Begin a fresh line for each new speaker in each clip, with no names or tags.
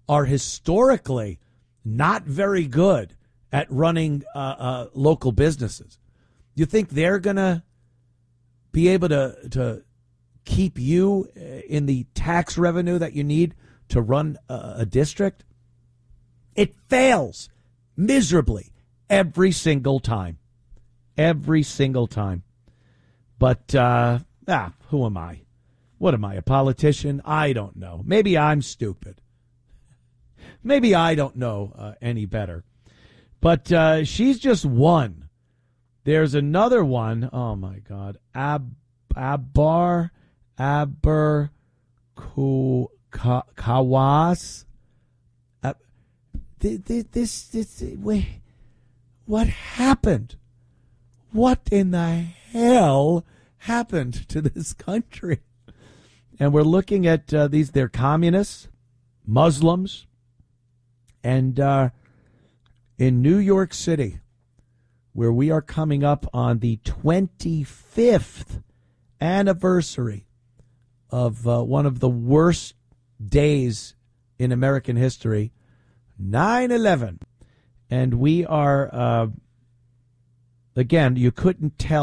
are historically not very good at running local businesses. You think they're going to be able to keep you in the tax revenue that you need to run a district? It fails miserably every single time. Every single time. But, who am I? What am I, a politician? I don't know. Maybe I'm stupid. Maybe I don't know any better. But she's just one. There's another one. Oh, my God. Kawas. What happened? What in the hell happened to this country? And we're looking at they're communists, Muslims, and in New York City, where we are coming up on the 25th anniversary of one of the worst days in American history, 9/11. And we are, again, you could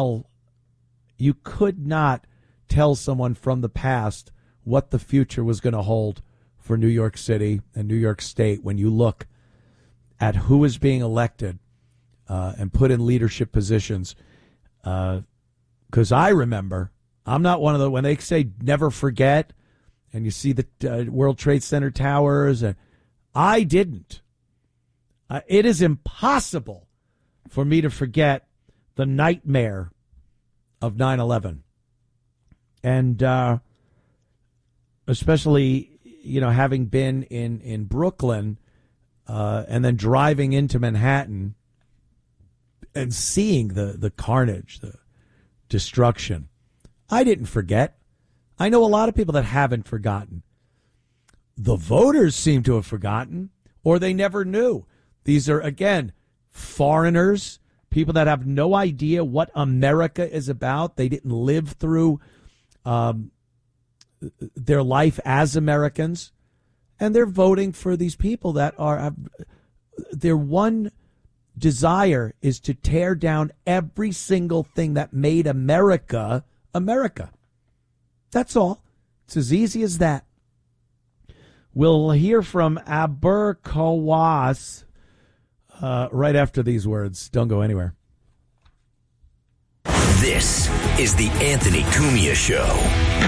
not tell someone from the past what the future was going to hold for New York City and New York State when you look at who is being elected and put in leadership positions. Because I remember, I'm not one of the, when they say never forget, and you see the World Trade Center towers, and I didn't. It is impossible for me to forget the nightmare of 9/11. And especially, having been in Brooklyn and then driving into Manhattan and seeing the carnage, the destruction. I didn't forget. I know a lot of people that haven't forgotten. The voters seem to have forgotten, or they never knew. These are, again, foreigners, people that have no idea what America is about. They didn't live through their life as Americans, and they're voting for these people that are, their one desire is to tear down every single thing that made America America. That's all. It's as easy as that. We'll hear from Aber Kawas right after these words. Don't go anywhere.
This is the Anthony Cumia Show.